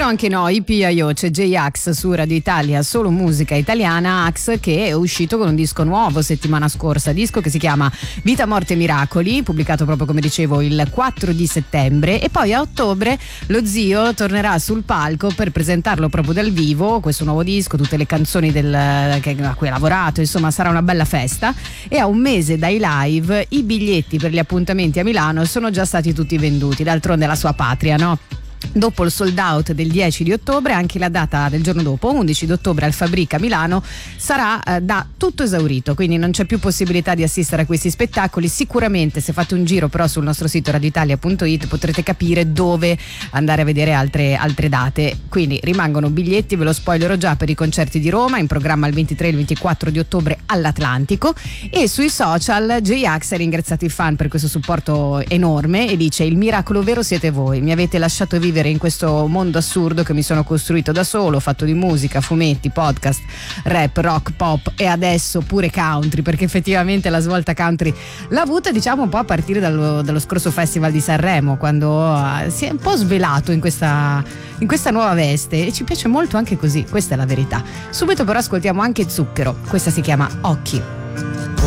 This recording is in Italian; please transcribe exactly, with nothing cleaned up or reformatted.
anche noi, Pia Io, c'è J-Ax su Radio Italia, solo musica italiana. Ax che è uscito con un disco nuovo settimana scorsa, disco che si chiama Vita, Morte e Miracoli, pubblicato proprio come dicevo il quattro di settembre, e poi a ottobre lo zio tornerà sul palco per presentarlo proprio dal vivo, questo nuovo disco, tutte le canzoni del, che, a cui ha lavorato, insomma sarà una bella festa. E a un mese dai live i biglietti per gli appuntamenti a Milano sono già stati tutti venduti, d'altronde è la sua patria, no? Dopo il sold out del dieci di ottobre, anche la data del giorno dopo, undici di ottobre al Fabrica Milano, sarà eh, da tutto esaurito, quindi non c'è più possibilità di assistere a questi spettacoli. Sicuramente se fate un giro però sul nostro sito radioitalia punto it potrete capire dove andare a vedere altre, altre date, quindi rimangono biglietti, ve lo spoilerò già, per i concerti di Roma in programma il ventitré e il ventiquattro di ottobre all'Atlantico. E sui social J-Ax ha ringraziato i fan per questo supporto enorme e dice: il miracolo vero siete voi, mi avete lasciato vivere in questo mondo assurdo che mi sono costruito da solo, fatto di musica, fumetti, podcast, rap, rock, pop e adesso pure country, perché effettivamente la svolta country l'ha avuta, diciamo, un po' a partire dallo, dallo scorso Festival di Sanremo, quando uh, si è un po' svelato in questa, in questa nuova veste, e ci piace molto anche così, questa è la verità. Subito però ascoltiamo anche Zucchero, questa si chiama Occhi.